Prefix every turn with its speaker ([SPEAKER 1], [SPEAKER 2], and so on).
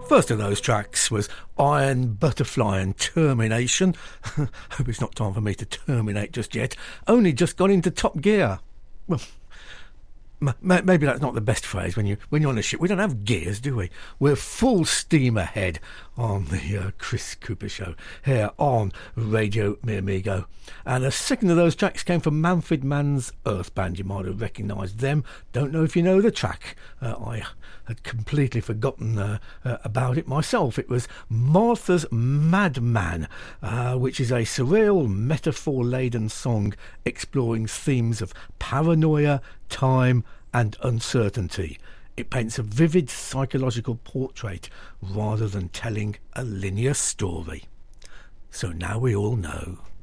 [SPEAKER 1] First of those tracks was Iron Butterfly and Termination. Hope it's not time for me to terminate just yet. Only just got into top gear. Well, maybe that's not the best phrase when you're on a ship. We don't have gears, do we? We're full steam ahead on the Chris Cooper Show here on Radio Mi Amigo. And the second of those tracks came from Manfred Mann's Earth Band. You might have recognised them. Don't know if you know the track. I had completely forgotten about it myself. It was Martha's Madman, which is a surreal, metaphor-laden song exploring themes of paranoia, time and uncertainty. It paints a vivid psychological portrait rather than telling a linear story. So now we all know.